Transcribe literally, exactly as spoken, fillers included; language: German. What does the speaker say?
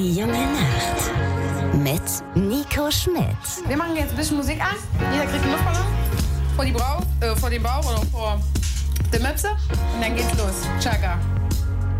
Die junge Nacht mit Nico Schmidt. Wir machen jetzt ein bisschen Musik an. Jeder kriegt einen Luftballon vor, die Brau, äh, vor den Bauch oder vor die Möpse. Und dann geht's los. Chaga.